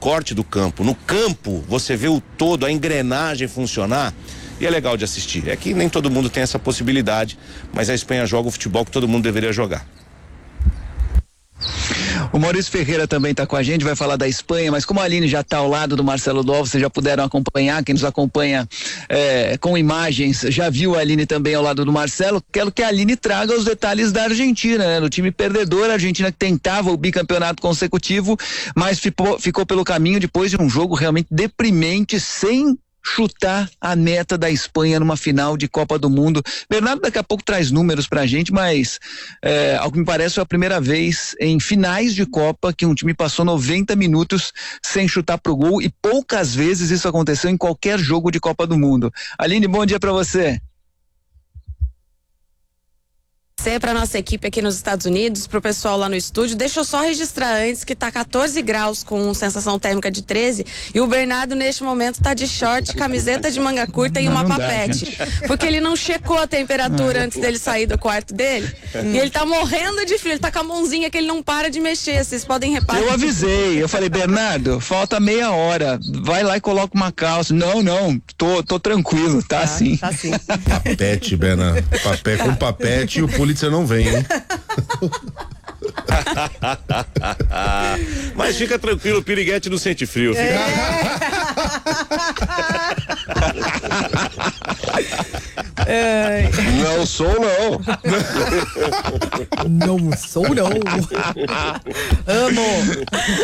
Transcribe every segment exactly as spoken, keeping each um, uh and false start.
recorte do campo. No campo, você vê o todo, a engrenagem funcionar. E é legal de assistir. É que nem todo mundo tem essa possibilidade, mas a Espanha joga o futebol que todo mundo deveria jogar. O Maurício Ferreira também está com a gente, vai falar da Espanha, mas como a Aline já está ao lado do Marcelo Dol, vocês já puderam acompanhar, quem nos acompanha é, com imagens, já viu a Aline também ao lado do Marcelo. Quero que a Aline traga os detalhes da Argentina, né? Do time perdedor, a Argentina que tentava o bicampeonato consecutivo, mas ficou, ficou pelo caminho depois de um jogo realmente deprimente, sem chutar a meta da Espanha numa final de Copa do Mundo. Bernardo daqui a pouco traz números pra gente, mas é, ao que me parece foi a primeira vez em finais de Copa que um time passou noventa minutos sem chutar pro gol, e poucas vezes isso aconteceu em qualquer jogo de Copa do Mundo. Aline, bom dia pra você. Para nossa equipe aqui nos Estados Unidos, para o pessoal lá no estúdio. Deixa eu só registrar antes que tá quatorze graus com sensação térmica de treze, e o Bernardo neste momento tá de short, camiseta de manga curta e uma não papete, dá, porque ele não checou a temperatura antes dele sair do quarto dele, e ele tá morrendo de frio, ele tá com a mãozinha que ele não para de mexer, vocês podem reparar. Eu avisei, eu falei, Bernardo, falta meia hora, vai lá e coloca uma calça. Não, não, tô, tô tranquilo, tá, tá assim. Tá assim. Papete, Bernardo, papel com papete, e o polícia não vem, hein? Mas fica tranquilo, o Piriguete não sente frio. Fica... É. Não sou não. Não sou não. Amo.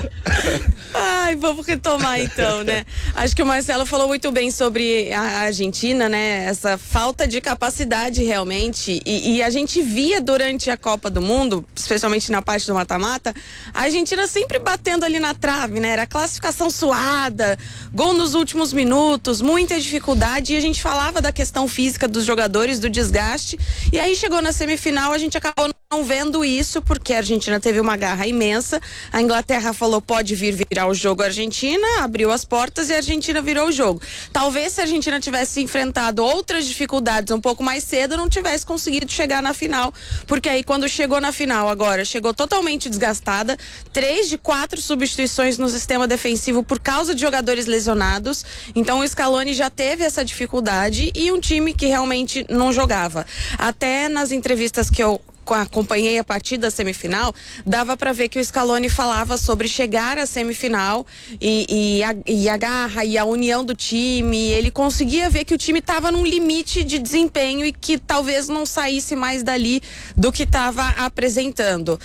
Ai, vamos retomar então, né? Acho que o Marcelo falou muito bem sobre a Argentina, né? Essa falta de capacidade realmente, e, e a gente via durante a Copa do Mundo, especialmente na parte do mata-mata, a Argentina sempre batendo ali na trave, né? Era classificação suada, gol nos últimos minutos, muita dificuldade, e a gente falava da questão física dos jogadores, do desgaste, e aí chegou na semifinal, a gente acabou não vendo isso, porque a Argentina teve uma garra imensa, a Inglaterra falou pode vir virar o jogo, a Argentina abriu as portas e a Argentina virou o jogo. Talvez se a Argentina tivesse enfrentado outras dificuldades um pouco mais cedo, não tivesse conseguido chegar na final, porque aí quando chegou na final agora, chegou totalmente desgastada, três de quatro substituições no sistema defensivo por causa de jogadores lesionados, então o Scaloni já teve essa dificuldade, e um time que realmente não jogava. Até nas entrevistas que eu acompanhei a partir da semifinal, dava para ver que o Scaloni falava sobre chegar à semifinal e, e, a, e a garra e a união do time. Ele conseguia ver que o time estava num limite de desempenho e que talvez não saísse mais dali do que estava apresentando.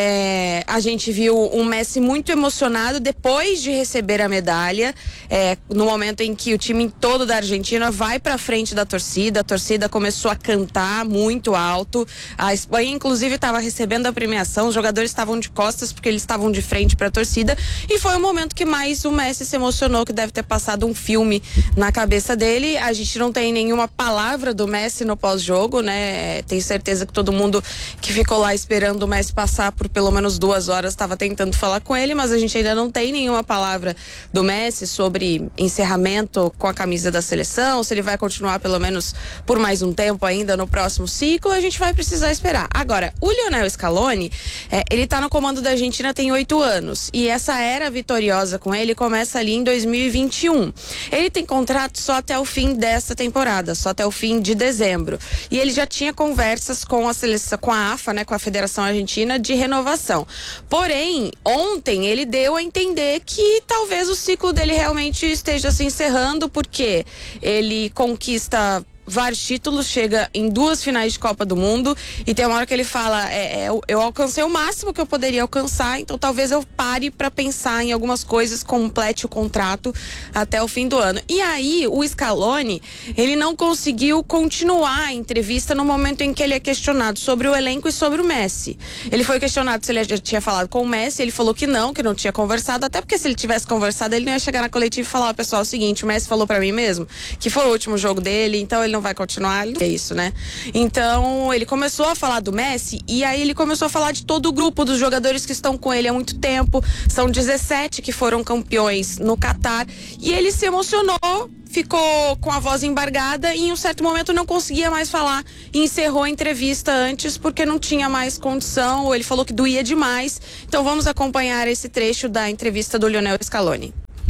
É, a gente viu um Messi muito emocionado depois de receber a medalha, é, no momento em que o time todo da Argentina vai para frente da torcida, a torcida começou a cantar muito alto, a Espanha inclusive estava recebendo a premiação, os jogadores estavam de costas porque eles estavam de frente para a torcida, e foi o momento que mais o Messi se emocionou, que deve ter passado um filme na cabeça dele. A gente não tem nenhuma palavra do Messi no pós-jogo, né? Tenho certeza que todo mundo que ficou lá esperando o Messi passar por pelo menos duas horas estava tentando falar com ele, mas a gente ainda não tem nenhuma palavra do Messi sobre encerramento com a camisa da seleção, se ele vai continuar pelo menos por mais um tempo ainda no próximo ciclo. A gente vai precisar esperar. Agora, o Lionel Scaloni, é, ele tá no comando da Argentina tem oito anos, e essa era vitoriosa com ele começa ali em dois mil e vinte e um. Ele tem contrato só até o fim dessa temporada, só até o fim de dezembro, e ele já tinha conversas com a seleção, com a AFA, né, com a Federação Argentina, de renovação. Porém, ontem ele deu a entender que talvez o ciclo dele realmente esteja se encerrando, porque ele conquista vários títulos, chega em duas finais de Copa do Mundo, e tem uma hora que ele fala, é, é, eu, eu alcancei o máximo que eu poderia alcançar, então talvez eu pare para pensar em algumas coisas, complete o contrato até o fim do ano. E aí o Scaloni, ele não conseguiu continuar a entrevista no momento em que ele é questionado sobre o elenco e sobre o Messi. Ele foi questionado se ele já tinha falado com o Messi, ele falou que não, que não tinha conversado, até porque se ele tivesse conversado, ele não ia chegar na coletiva e falar, ó, pessoal, é o seguinte, o Messi falou para mim mesmo que foi o último jogo dele, então ele não vai continuar, é isso, né? Então, ele começou a falar do Messi, e aí ele começou a falar de todo o grupo dos jogadores que estão com ele há muito tempo. São dezessete que foram campeões no Catar, e ele se emocionou, ficou com a voz embargada e em um certo momento não conseguia mais falar, e encerrou a entrevista antes porque não tinha mais condição, ou ele falou que doía demais. Então vamos acompanhar esse trecho da entrevista do Lionel Scaloni.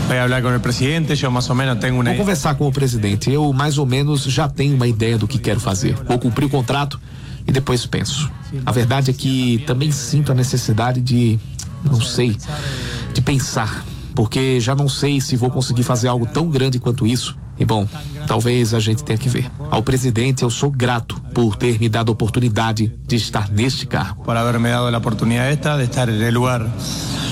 Voy a hablar con el presidente, yo más o menos tengo una... Vou conversar com o presidente. Eu, mais ou menos, já tenho uma ideia do que quero fazer. Vou cumprir o contrato e depois penso. A verdade é que também sinto a necessidade de, não sei, de pensar. Porque já não sei se vou conseguir fazer algo tão grande quanto isso. E bom, talvez a gente tenha que ver. Ao presidente, eu sou grato por ter me dado a oportunidade de estar neste cargo. Por haberme dado la oportunidad esta de estar en el lugar